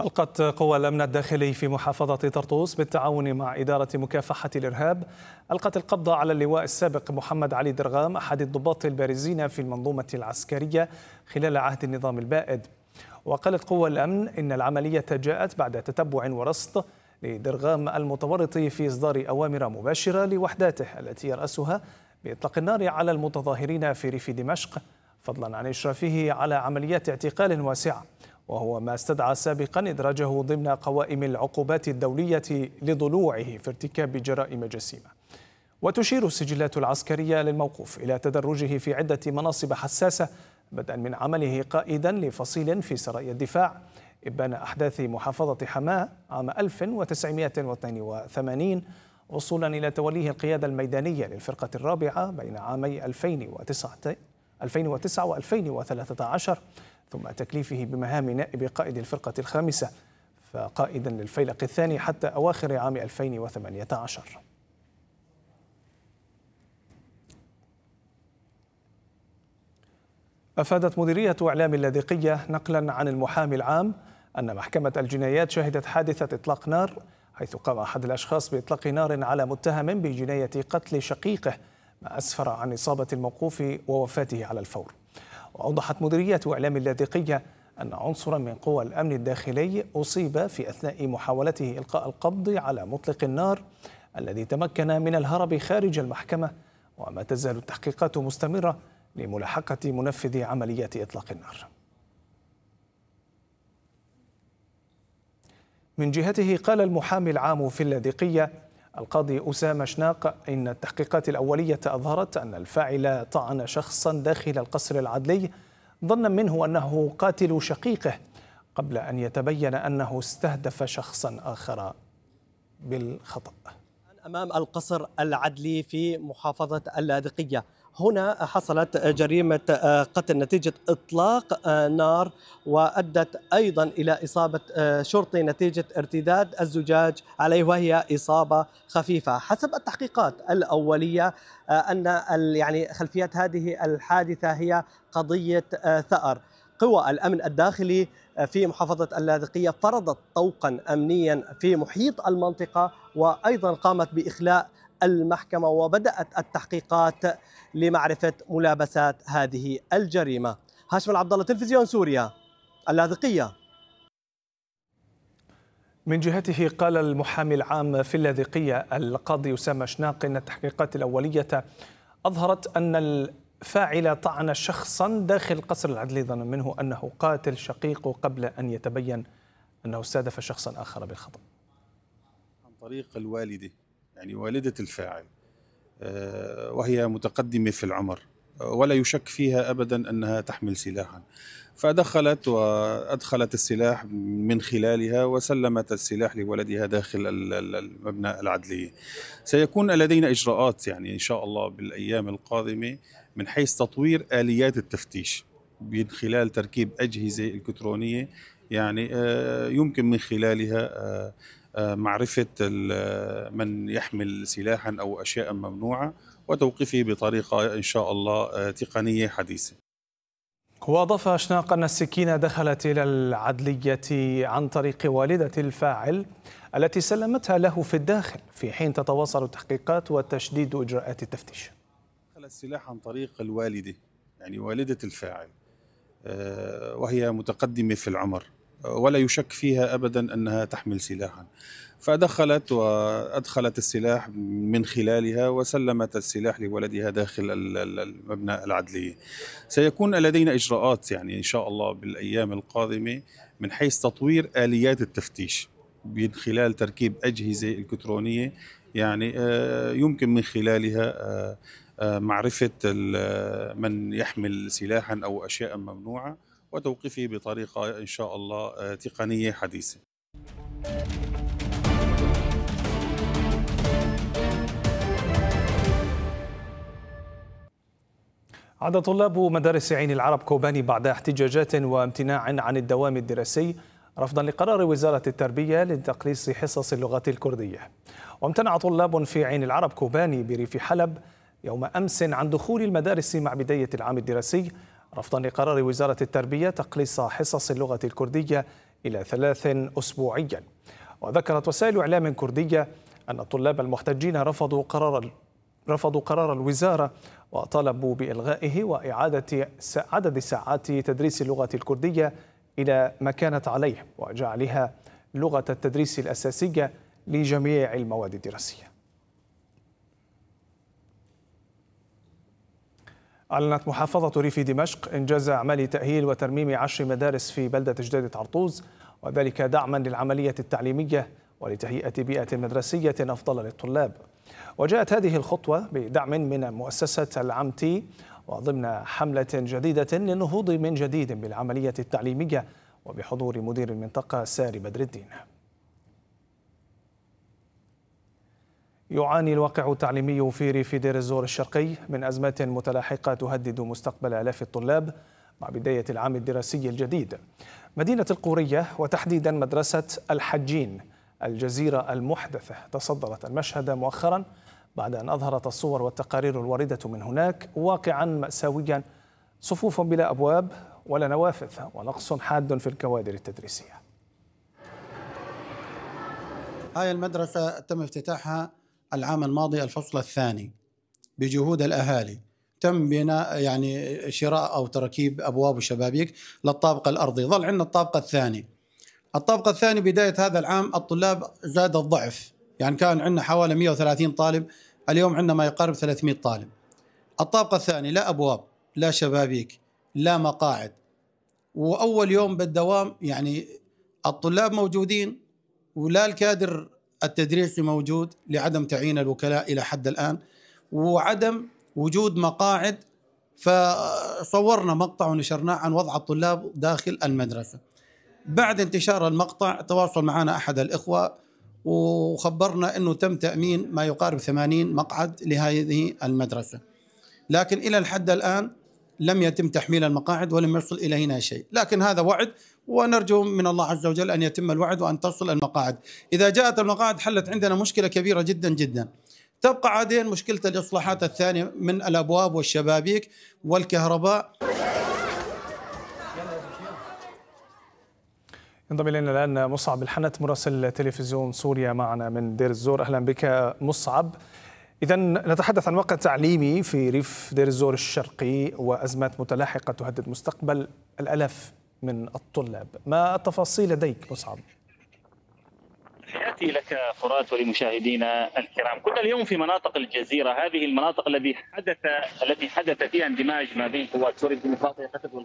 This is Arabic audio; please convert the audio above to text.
ألقت قوى الأمن الداخلي في محافظة طرطوس بالتعاون مع إدارة مكافحة الإرهاب ألقت القبض على اللواء السابق محمد علي درغام أحد الضباط البارزين في المنظومة العسكرية خلال عهد النظام البائد. وقالت قوى الأمن إن العملية جاءت بعد تتبع ورصد لدرغام المتورط في إصدار أوامر مباشرة لوحداته التي يرأسها بإطلاق النار على المتظاهرين في ريف دمشق، فضلا عن إشرافه على عمليات اعتقال واسعة، وهو ما استدعى سابقا إدراجه ضمن قوائم العقوبات الدولية لضلوعه في ارتكاب جرائم جسيمة. وتشير السجلات العسكرية للموقوف إلى تدرجه في عدة مناصب حساسة، بدءا من عمله قائدا لفصيل في سرايا الدفاع إبان أحداث محافظة حماة عام 1982، وصولا إلى توليه القيادة الميدانية للفرقة الرابعة بين عامي 2009 و2013، ثم تكليفه بمهام نائب قائد الفرقة الخامسة فقائدا للفيلق الثاني حتى أواخر عام 2018. أفادت مديرية إعلام اللاذقية نقلا عن المحامي العام أن محكمة الجنايات شهدت حادثة إطلاق نار، حيث قام أحد الأشخاص بإطلاق نار على متهم بجناية قتل شقيقه، ما أسفر عن إصابة الموقوف ووفاته على الفور. وأوضحت مديرية إعلام اللاذقية أن عنصرا من قوى الأمن الداخلي أصيب في أثناء محاولته إلقاء القبض على مطلق النار الذي تمكن من الهرب خارج المحكمة، وما تزال التحقيقات مستمرة لملاحقة منفذ عمليات إطلاق النار. من جهته قال المحامي العام في اللاذقية القاضي أسامة شناق إن التحقيقات الأولية أظهرت أن الفاعل طعن شخصا داخل القصر العدلي ظنا منه أنه قاتل شقيقه، قبل أن يتبين أنه استهدف شخصا آخر بالخطأ. أمام القصر العدلي في محافظة اللاذقية، هنا حصلت جريمة قتل نتيجة إطلاق نار، وأدت أيضا إلى إصابة شرطي نتيجة ارتداد الزجاج عليه، وهي إصابة خفيفة. حسب التحقيقات الأولية أن خلفية هذه الحادثة هي قضية ثأر. قوى الأمن الداخلي في محافظة اللاذقية فرضت طوقا أمنيا في محيط المنطقة، وأيضا قامت بإخلاء المحكمة، وبدأت التحقيقات لمعرفة ملابسات هذه الجريمة. هاشم العبد الله، تلفزيون سوريا، اللاذقية. من جهته قال المحامي العام في اللاذقية القاضي أسامة شناق إن التحقيقات الأولية أظهرت أن الفاعل طعن شخصا داخل قصر العدلي ظنا منه أنه قاتل شقيقه، قبل أن يتبين أنه استهدف شخصا آخر بالخطأ. عن طريق الوالدة، يعني والدة الفاعل، وهي متقدمة في العمر ولا يشك فيها أبدا أنها تحمل سلاحا، فدخلت وأدخلت السلاح من خلالها وسلمت السلاح لولدها داخل المبنى العدلية. سيكون لدينا إجراءات يعني إن شاء الله بالأيام القادمة من حيث تطوير آليات التفتيش من خلال تركيب أجهزة إلكترونية، يعني يمكن من خلالها معرفة من يحمل سلاحا أو أشياء ممنوعة وتوقيفه بطريقة إن شاء الله تقنية حديثة. وأضاف شناق أن السكينة دخلت إلى العدلية عن طريق والدة الفاعل التي سلمتها له في الداخل، في حين تتواصل التحقيقات وتشديد إجراءات التفتيش. دخل السلاح عن طريق الوالدة، يعني والدة الفاعل، وهي متقدمة في العمر ولا يشك فيها أبدا أنها تحمل سلاحا، فدخلت وأدخلت السلاح من خلالها وسلمت السلاح لولدها داخل المبنى العدلية. سيكون لدينا إجراءات يعني إن شاء الله بالأيام القادمة من حيث تطوير آليات التفتيش من خلال تركيب أجهزة إلكترونية، يعني يمكن من خلالها معرفة من يحمل سلاحا أو أشياء ممنوعة وتوقيفه بطريقة إن شاء الله تقنية حديثة. عاد طلاب مدارس عين العرب كوباني بعد احتجاجات وامتناع عن الدوام الدراسي رفضا لقرار وزارة التربية لتقليص حصص اللغة الكردية. وامتنع طلاب في عين العرب كوباني بريف حلب يوم أمس عن دخول المدارس مع بداية العام الدراسي رفضا لقرار وزارة التربية تقليص حصص اللغة الكردية إلى 3 أسبوعيا. وذكرت وسائل إعلام كردية أن الطلاب المحتجين رفضوا قرار الوزارة وطالبوا بإلغائه وإعادة عدد ساعات تدريس اللغة الكردية إلى ما كانت عليه وجعلها لغة التدريس الأساسية لجميع المواد الدراسية. أعلنت محافظة ريف دمشق إنجاز أعمال تأهيل وترميم 10 مدارس في بلدة جديدة عرطوز، وذلك دعما للعملية التعليمية ولتهيئة بيئة مدرسية أفضل للطلاب. وجاءت هذه الخطوة بدعم من مؤسسة العمتي وضمن حملة جديدة للنهوض من جديد بالعملية التعليمية وبحضور مدير المنطقة ساري بدر الدين. يعاني الواقع التعليمي في ريف دير الزور الشرقي من أزمات متلاحقة تهدد مستقبل آلاف الطلاب مع بداية العام الدراسي الجديد. مدينة القورية وتحديدا مدرسة الحجين الجزيرة المحدثة تصدرت المشهد مؤخرا بعد أن أظهرت الصور والتقارير الواردة من هناك واقعا مأساويا، صفوف بلا أبواب ولا نوافذ ونقص حاد في الكوادر التدريسية. هاي المدرسة تم افتتاحها العام الماضي الفصل الثاني بجهود الأهالي. تم بناء يعني شراء أو تركيب أبواب وشبابيك للطابق الأرضي. ظل عندنا الطابق الثاني. الطابق الثاني بداية هذا العام الطلاب زاد الضعف، يعني كان عندنا حوالي 130 طالب، اليوم عندنا ما يقارب 300 طالب. الطابق الثاني لا أبواب لا شبابيك لا مقاعد، وأول يوم بالدوام يعني الطلاب موجودين ولا الكادر التدريسي موجود لعدم تعيين الوكلاء إلى حد الآن وعدم وجود مقاعد. فصورنا مقطع ونشرناه عن وضع الطلاب داخل المدرسة. بعد انتشار المقطع تواصل معنا أحد الإخوة وخبرنا أنه تم تأمين ما يقارب 80 مقعد لهذه المدرسة، لكن إلى الحد الآن لم يتم تحميل المقاعد ولم يصل إلى هنا شيء. لكن هذا وعد ونرجو من الله عز وجل أن يتم الوعد وأن تصل المقاعد. إذا جاءت المقاعد حلت عندنا مشكلة كبيرة جدا جدا. تبقى عادين مشكلة الإصلاحات الثانية من الأبواب والشبابيك والكهرباء. ينضم إلينا الآن مصعب الحنت مراسل تلفزيون سوريا معنا من دير الزور. أهلا بك مصعب. إذا نتحدث عن واقع تعليمي في ريف دير الزور الشرقي وأزمات متلاحقة تهدد مستقبل الآلاف من الطلاب. ما التفاصيل لديك مصعب؟ تحياتي لك فرات ولمشاهدينا الكرام. كنا اليوم في مناطق الجزيرة، هذه المناطق التي حدث فيها اندماج ما بين قوات سوريا الديمقراطية